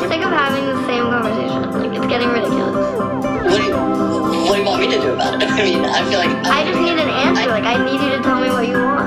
sick of having the same conversation. Like, it's getting ridiculous. What do you want me to do about it? I mean, I feel like... I just need an answer. Like, I need you to tell me what you want.